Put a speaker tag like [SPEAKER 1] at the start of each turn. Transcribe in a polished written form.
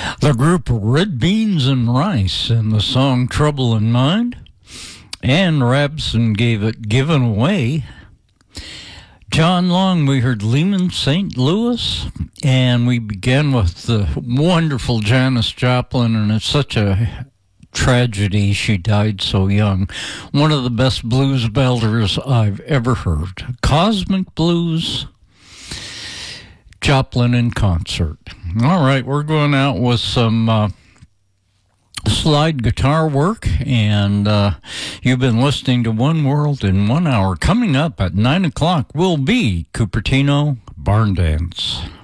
[SPEAKER 1] The group Red Beans and Rice and the song Trouble in Mind. Ann Rabson gave it Given Away. John Long, we heard Lehman St. Louis. And we began with the wonderful Janis Joplin, and it's such a tragedy she died so young. One of the best blues belters I've ever heard. Cosmic Blues, Joplin in concert. All right, we're going out with some slide guitar work, and you've been listening to One World in 1 hour. Coming up at 9 o'clock will be Cupertino Barn Dance.